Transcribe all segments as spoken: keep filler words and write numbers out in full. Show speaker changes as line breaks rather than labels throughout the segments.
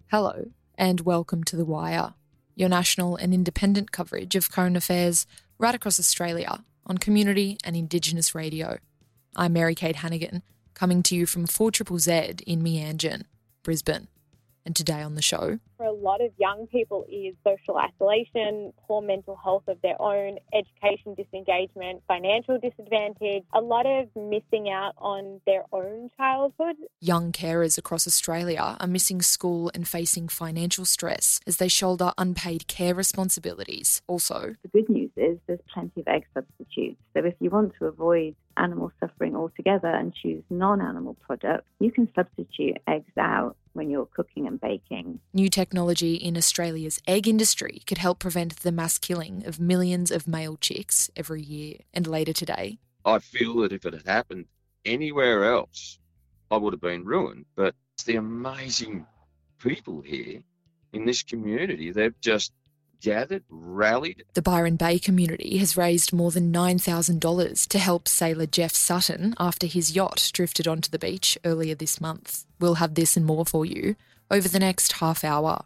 Hello, and welcome to The Wire, your national and independent coverage of current affairs right across Australia on community and Indigenous radio. I'm Mary-Kate Hannigan, coming to you from four Z Z Z in Meanjin, Brisbane. And today on the show...
For a lot of young people is social isolation, poor mental health of their own, education disengagement, financial disadvantage, a lot of missing out on their own childhood.
Young carers across Australia are missing school and facing financial stress as they shoulder unpaid care responsibilities. Also,
the good news is there's plenty of egg substitutes. So if you want to avoid animal suffering altogether and choose non-animal products, you can substitute eggs out when you're cooking and baking.
New technology in Australia's egg industry could help prevent the mass killing of millions of male chicks every year. And later today...
I feel that if it had happened anywhere else, I would have been ruined. But it's the amazing people here in this community. They've just gathered, rallied.
The Byron Bay community has raised more than nine thousand dollars to help sailor Jeff Sutton after his yacht drifted onto the beach earlier this month. We'll have this and more for you over the next half hour.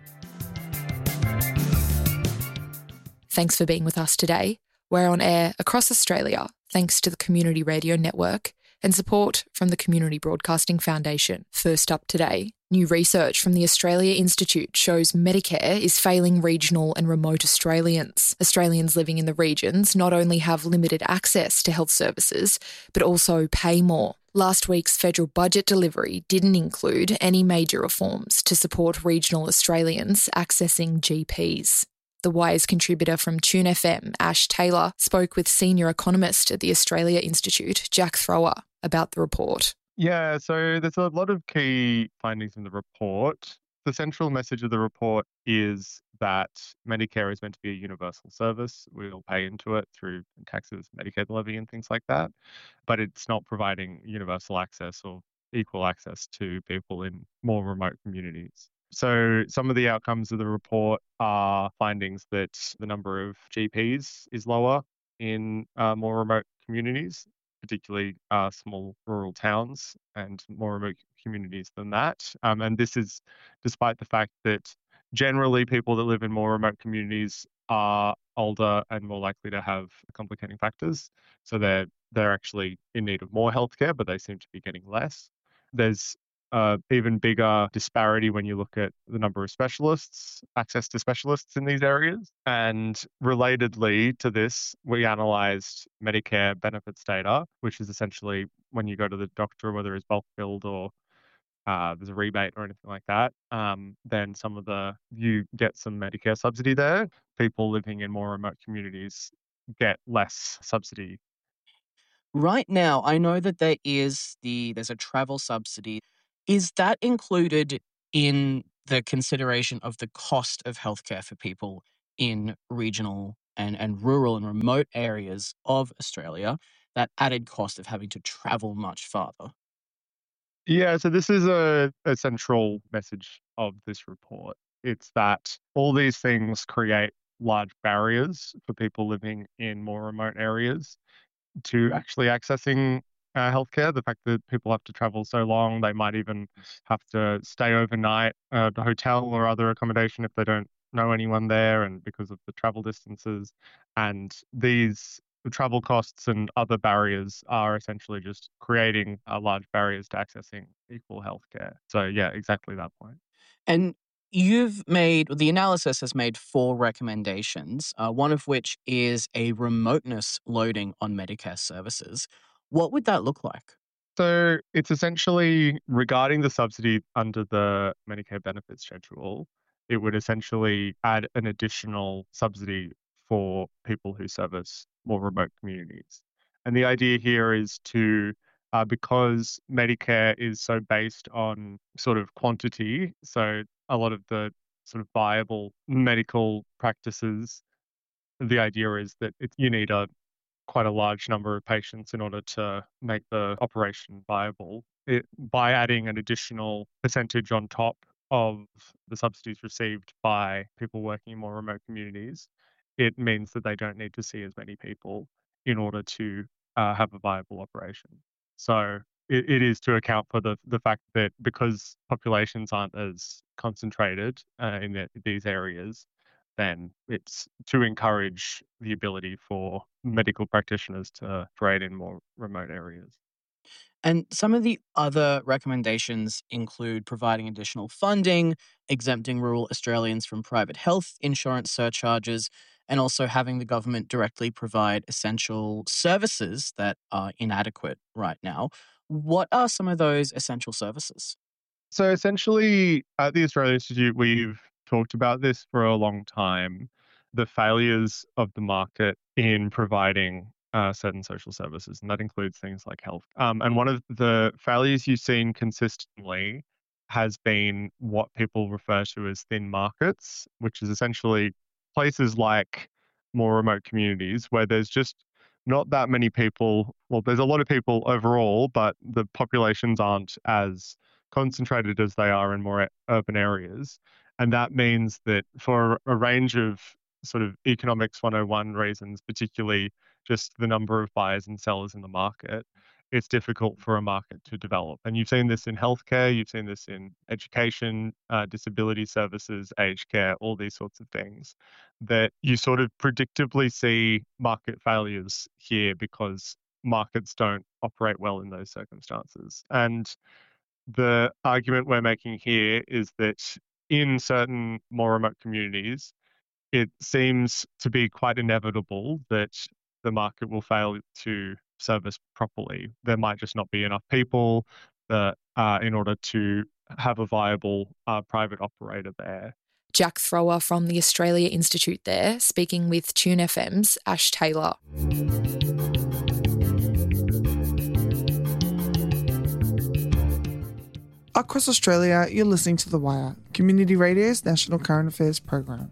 Thanks for being with us today. We're on air across Australia thanks to the Community Radio Network and support from the Community Broadcasting Foundation. First up today, new research from the Australia Institute shows Medicare is failing regional and remote Australians. Australians living in the regions not only have limited access to health services, but also pay more. Last week's federal budget delivery didn't include any major reforms to support regional Australians accessing G Ps. The Wire's contributor from Tune F M, Ash Taylor, spoke with senior economist at the Australia Institute, Jack Thrower, about the report.
Yeah, so there's a lot of key findings in the report. The central message of the report is that Medicare is meant to be a universal service. We all pay into it through taxes, Medicaid levy and things like that, but it's not providing universal access or equal access to people in more remote communities. So some of the outcomes of the report are findings that the number of G Ps is lower in uh, more remote communities, particularly uh, small rural towns and more remote communities than that. Um, and this is despite the fact that generally people that live in more remote communities are older and more likely to have complicating factors. So they're, they're actually in need of more healthcare, but they seem to be getting less. There's uh, even bigger disparity when you look at the number of specialists, access to specialists in these areas. And relatedly to this, we analysed Medicare benefits data, which is essentially when you go to the doctor, whether it's bulk billed or uh, there's a rebate or anything like that, um, then some of the, you get some Medicare subsidy there. People living in more remote communities get less subsidy.
Right now, I know that there is the, there's a travel subsidy. Is that included in the consideration of the cost of healthcare for people in regional and, and rural and remote areas of Australia, that added cost of having to travel much farther?
Yeah, so this is a, a central message of this report. It's that all these things create large barriers for people living in more remote areas to actually accessing uh, healthcare. The fact that people have to travel so long, they might even have to stay overnight at a hotel or other accommodation if they don't know anyone there, and because of the travel distances. And these travel costs and other barriers are essentially just creating uh, large barriers to accessing equal healthcare. So yeah, exactly that point.
And you've made, the analysis has made four recommendations, uh, one of which is a remoteness loading on Medicare services. What would that look like?
So it's essentially regarding the subsidy under the Medicare benefits schedule, it would essentially add an additional subsidy for people who service more remote communities. And the idea here is to, uh, because Medicare is so based on sort of quantity, so a lot of the sort of viable medical practices, the idea is that it, you need a quite a large number of patients in order to make the operation viable. It, by adding an additional percentage on top of the subsidies received by people working in more remote communities, it means that they don't need to see as many people in order to uh, have a viable operation. So it, it is to account for the, the fact that because populations aren't as concentrated uh, in the, these areas, then it's to encourage the ability for medical practitioners to trade in more remote areas.
And some of the other recommendations include providing additional funding, exempting rural Australians from private health insurance surcharges, and also having the government directly provide essential services that are inadequate right now. What are some of those essential services?
So essentially, at the Australia Institute, we've talked about this for a long time, the failures of the market in providing uh, certain social services, and that includes things like health. Um, and one of the failures you've seen consistently has been what people refer to as thin markets, which is essentially places like more remote communities where there's just not that many people. Well, there's a lot of people overall, but the populations aren't as concentrated as they are in more e- urban areas. And that means that for a range of sort of economics one oh one reasons, particularly just the number of buyers and sellers in the market, it's difficult for a market to develop. And you've seen this in healthcare, you've seen this in education, uh, disability services, aged care, all these sorts of things, that you sort of predictably see market failures here because markets don't operate well in those circumstances. And the argument we're making here is that in certain more remote communities, it seems to be quite inevitable that the market will fail to service properly. There might just not be enough people that, uh, in order to have a viable uh, private operator there.
Jack Thrower from the Australia Institute there, speaking with Tune F M's Ash Taylor.
Across Australia, you're listening to The Wire, Community Radio's national current affairs program.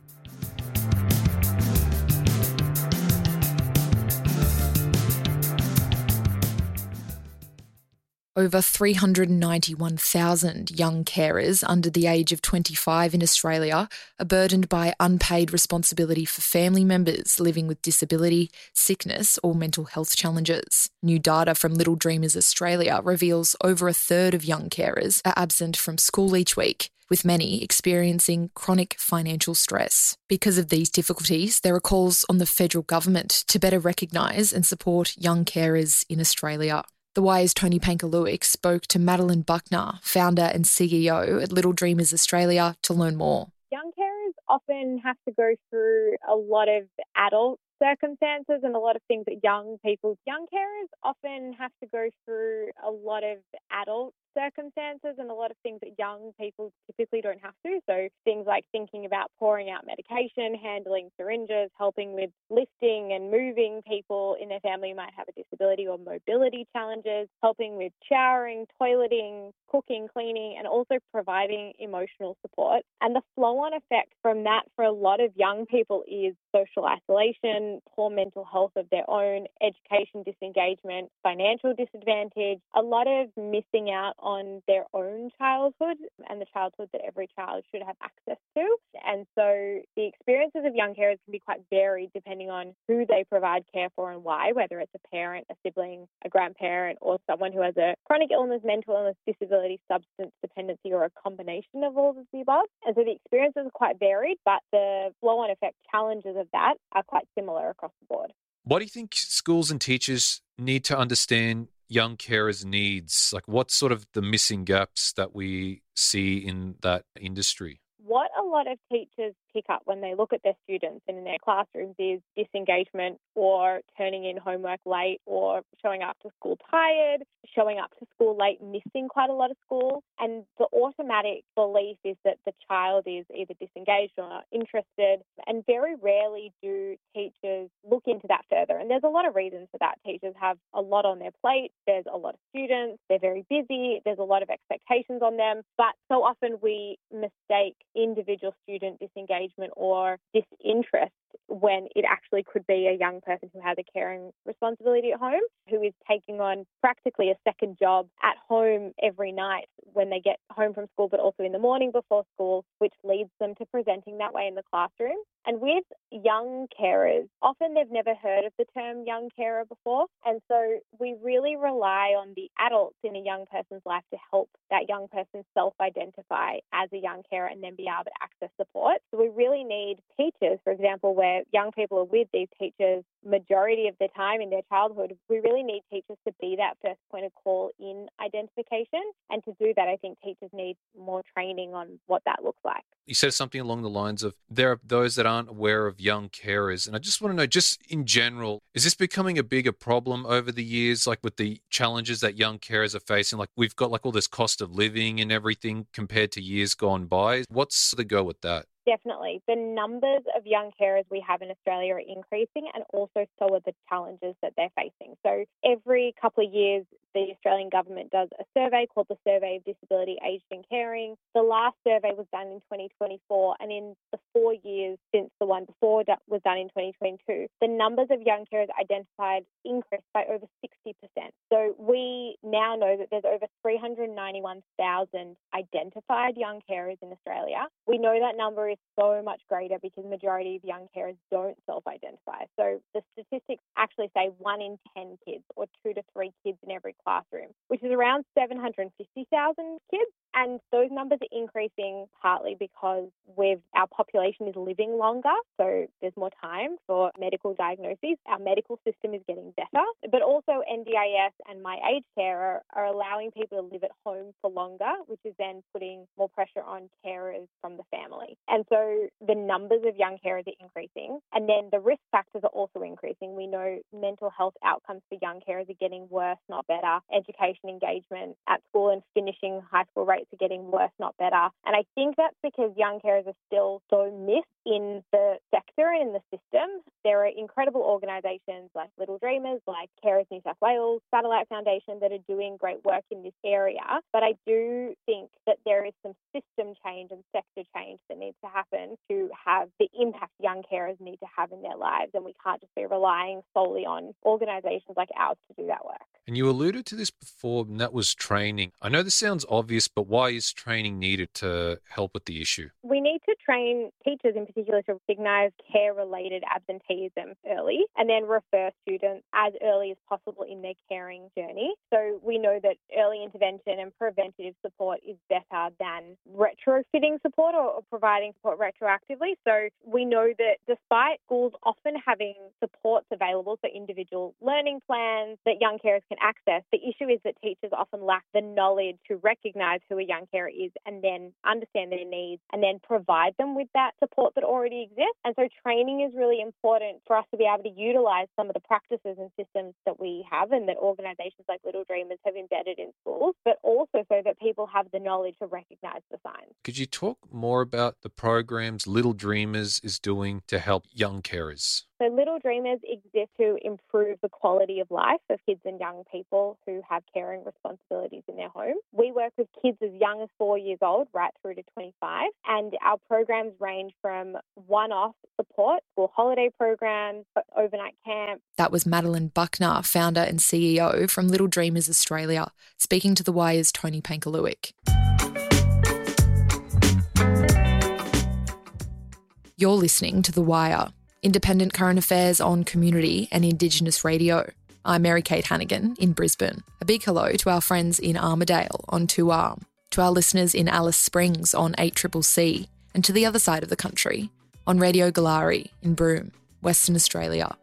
Over three hundred ninety-one thousand young carers under the age of twenty-five in Australia are burdened by unpaid responsibility for family members living with disability, sickness or mental health challenges. New data from Little Dreamers Australia reveals over a third of young carers are absent from school each week, with many experiencing chronic financial stress. Because of these difficulties, there are calls on the federal government to better recognise and support young carers in Australia. The Wire's Tony Pankaluik spoke to Madeline Buckner, founder and C E O at Little Dreamers Australia, to learn more.
Young carers often have to go through a lot of adult circumstances and a lot of things that young people, young carers often have to go through a lot of adult circumstances and a lot of things that young people typically don't have to. So things like thinking about pouring out medication, handling syringes, helping with lifting and moving people in their family who might have a disability or mobility challenges, helping with showering, toileting, cooking, cleaning, and also providing emotional support. And the flow-on effect from that for a lot of young people is social isolation, poor mental health of their own, education disengagement, financial disadvantage, a lot of missing out on their own childhood and the childhood that every child should have access to. And so the experiences of young carers can be quite varied depending on who they provide care for and why, whether it's a parent, a sibling, a grandparent, or someone who has a chronic illness, mental illness, disability, substance dependency, or a combination of all of the above. And so the experiences are quite varied, but the flow-on effect challenges of that are quite similar across the board.
What do you think schools and teachers need to understand young carers' needs? Like, what's sort of the missing gaps that we see in that industry?
What a lot of teachers pick up when they look at their students and in their classrooms is disengagement or turning in homework late or showing up to school tired, showing up to school late, missing quite a lot of school. And the automatic belief is that the child is either disengaged or not interested. And very rarely do teachers look into that further. And there's a lot of reasons for that. Teachers have a lot on their plate. There's a lot of students. They're very busy. There's a lot of expectations on them. But so often we mistake individual student disengagement or disinterest when it actually could be a young person who has a caring responsibility at home, who is taking on practically a second job at home every night when they get home from school, but also in the morning before school, which leads them to presenting that way in the classroom. And with young carers, often they've never heard of the term young carer before. And so we really rely on the adults in a young person's life to help that young person self-identify as a young carer and then be able to access support. So we really need teachers, for example, where young people are with these teachers majority of the time in their childhood. We really need teachers to be that first point of call in identification. And to do that, I think teachers need more training on what that looks like.
You said something along the lines of there are those that aren't aware of young carers. And I just want to know, just in general, is this becoming a bigger problem over the years, like with the challenges that young carers are facing? Like we've got like all this cost of living and everything compared to years gone by. What's the go with that?
Definitely. The numbers of young carers we have in Australia are increasing, and also so are the challenges that they're facing. So every couple of years, the Australian government does a survey called the Survey of Disability, Aged and Caring. The last survey was done in twenty twenty-four, and in the four years since the one before was done in twenty twenty-two, the numbers of young carers identified increased by over sixty percent. So we now know that there's over three hundred ninety-one thousand identified young carers in Australia. We know that number is so much greater because the majority of young carers don't self-identify. So the statistics actually say one in ten kids, or two to three kids in every classroom, which is around seven hundred fifty thousand kids. And those numbers are increasing partly because we've, our population is living longer, so there's more time for medical diagnoses. Our medical system is getting better, but also N D I S and My Aged Care are, are allowing people to live at home for longer, which is then putting more pressure on carers from the family. And so the numbers of young carers are increasing, and then the risk factors are also increasing. We know mental health outcomes for young carers are getting worse, not better. Education engagement at school and finishing high school rates are getting worse, not better. And I think that's because young carers are still so missed in the sector and in the system. There are incredible organisations like Little Dreamers, like Carers New South Wales, Satellite Foundation that are doing great work in this area. But I do think that there is some system change and sector change that needs to happen to have the impact young carers need to have in their lives. And we can't just be relying solely on organisations like ours to do that work.
And you alluded to this before, and that was training. I know this sounds obvious, but why is training needed to help with the issue?
We need to train teachers in particular to recognise care-related absenteeism early and then refer students as early as possible in their caring journey. So we know that early intervention and preventative support is better than retrofitting support or, or providing support retroactively. So we know that despite schools often having supports available for individual learning plans that young carers can access, the issue is that teachers often lack the knowledge to recognise who a young carer is and then understand their needs and then provide them with that support that already exists. And so training is really important for us to be able to utilise some of the practices and systems that we have and that organisations like Little Dreamers have embedded in schools, but also so that people have the knowledge to recognise the signs.
Could you talk more about the programs Little Dreamers is doing to help young carers?
So Little Dreamers exist to improve the quality of life of kids and young people who have caring responsibilities in their home. We work with kids as young as four years old right through to twenty-five, and our programs range from one-off support, school holiday programs, overnight camps.
That was Madeline Buckner, founder and C E O from Little Dreamers Australia, speaking to The Wire's Tony Pankaluik. You're listening to The Wire, independent current affairs on community and Indigenous radio. I'm Mary-Kate Hannigan in Brisbane. A big hello to our friends in Armidale on two arm, to our listeners in Alice Springs on eight C C C, and to the other side of the country on Radio Galari in Broome, Western Australia.